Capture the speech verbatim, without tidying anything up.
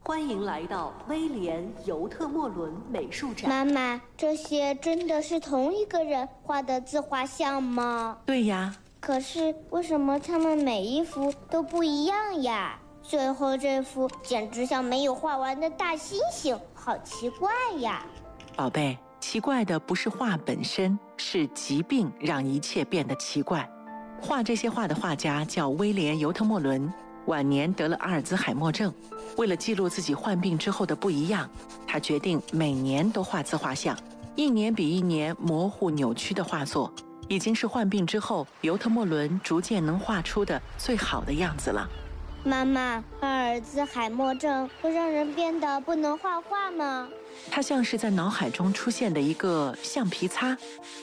欢迎来到威廉·尤特莫伦美术展。 妈妈，这些真的是同一个人画的自画像吗？ 对呀。 可是为什么他们每一幅都不一样呀？最后这幅简直像没有画完的大猩猩，好奇怪呀！ 宝贝，奇怪的不是画本身，是疾病让一切变得奇怪。画这些画的画家叫威廉·尤特莫伦，晚年得了阿尔兹海默症。为了记录自己患病之后的不一样，他决定每年都画自画像，一年比一年模糊扭曲的画作，已经是患病之后尤特莫伦逐渐能画出的最好的样子了。 妈妈，阿尔兹海默症会让人变得不能画画吗？ 它像是在脑海中出现的一个橡皮擦，